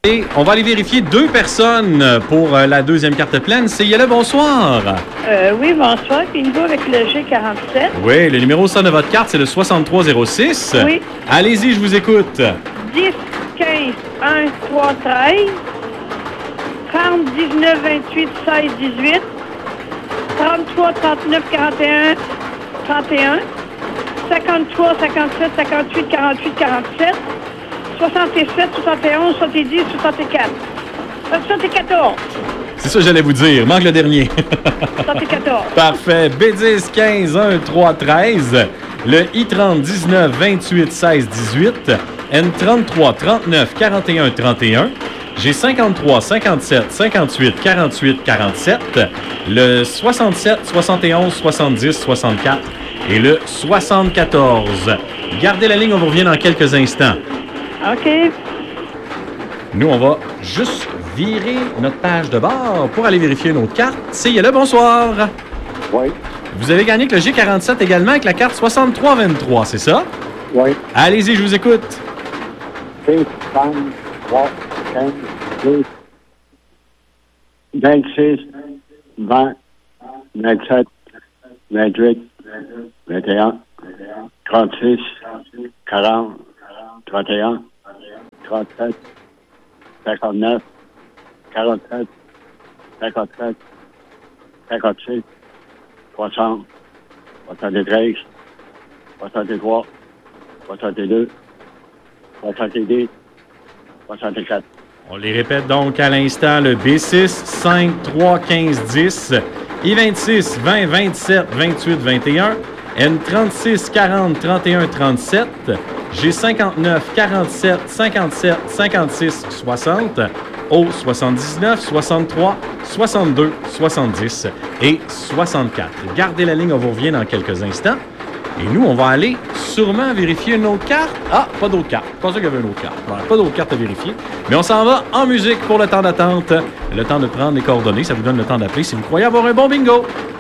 Et on va aller vérifier 2 personnes pour la deuxième carte pleine. C'est Yella, bonsoir. Oui, bonsoir. Bingo avec le G47. Oui, le numéro sonne de votre carte, c'est le 6306. Oui. Allez-y, je vous écoute. 10, 15, 1, 3, 13. 30, 19, 28, 16, 18. 33, 39, 41, 31. 53, 57, 58, 48, 47. 67, 71, 70, 64. 74. C'est ça que j'allais vous dire. Manque le dernier. 74. Parfait. B10, 15, 1, 3, 13. Le I30, 19, 28, 16, 18. N33, 39, 41, 31. J'ai 53, 57, 58, 48, 47. Le 67, 71, 70, 64. Et le 74. Gardez la ligne, on vous revient dans quelques instants. OK. Nous, on va juste virer notre page de bord pour aller vérifier nos cartes. C'est Yella, bonsoir. Oui. Vous avez gagné avec le G47 également avec la carte 6323, c'est ça? Oui. Allez-y, je vous écoute. 6, 5, 3, 15, 10, 26, 20, 27, 28, 21, 36, 40, 31, 37, 59, 47, 57, 56, 60, 73, 63, 62, 70, 64. On les répète donc à l'instant. Le B6, 5, 3, 15, 10. I26, 20, 27, 28, 21. N36, 40, 31, 37. G59, 47, 57, 56, 60. O, 79, 63, 62, 70 et 64. Gardez la ligne, on vous revient dans quelques instants. Et nous, on va aller sûrement vérifier une autre carte. Ah, pas d'autre carte. Pas sûr qu'il y avait une autre carte. Voilà, pas d'autre carte à vérifier. Mais on s'en va en musique pour le temps d'attente. Le temps de prendre les coordonnées. Ça vous donne le temps d'appeler si vous croyez avoir un bon bingo.